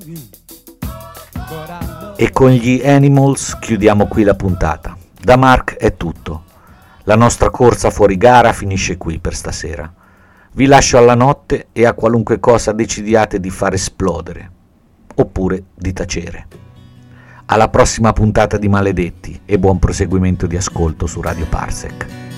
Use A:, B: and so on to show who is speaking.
A: E con gli Animals chiudiamo qui la puntata. Da Mark è tutto. La nostra corsa fuori gara finisce qui per stasera. Vi lascio alla notte e a qualunque cosa decidiate di far esplodere, oppure di tacere. Alla prossima puntata di Maledetti e buon proseguimento di ascolto su Radio Parsec.